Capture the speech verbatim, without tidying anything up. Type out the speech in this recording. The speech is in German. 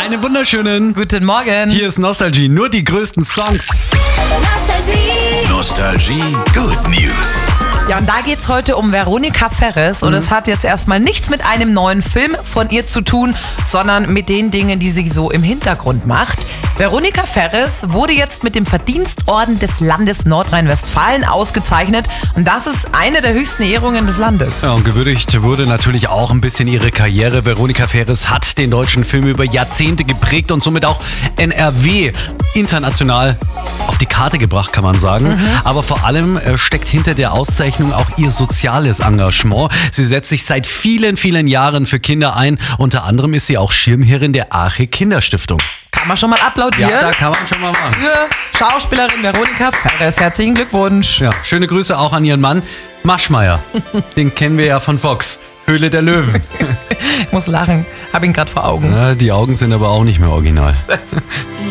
Einen wunderschönen Guten Morgen. Hier ist Nostalgie, nur die größten Songs. Nostalgie. Nostalgie Good News. Ja, und da geht's heute um Veronika Ferres und es hat jetzt erstmal nichts mit einem neuen Film von ihr zu tun, sondern mit den Dingen, die sie so im Hintergrund macht. Veronika Ferres wurde jetzt mit dem Verdienstorden des Landes Nordrhein-Westfalen ausgezeichnet und das ist eine der höchsten Ehrungen des Landes. Ja, und gewürdigt wurde natürlich auch ein bisschen ihre Karriere. Veronika Ferres hat den deutschen Film über Jahrzehnte geprägt und somit auch N R W international auf die Karte gebracht, kann man sagen. Mhm. Aber vor allem äh, steckt hinter der Auszeichnung auch ihr soziales Engagement. Sie setzt sich seit vielen, vielen Jahren für Kinder ein. Unter anderem ist sie auch Schirmherrin der Arche Kinderstiftung. Kann man schon mal applaudieren? Ja, da kann man schon mal machen. Für Schauspielerin Veronika Ferres. Herzlichen Glückwunsch. Ja, schöne Grüße auch an ihren Mann Maschmeyer. Den kennen wir ja von Fox. Höhle der Löwen. Ich muss lachen. Hab ihn gerade vor Augen. Ja, die Augen sind aber auch nicht mehr original.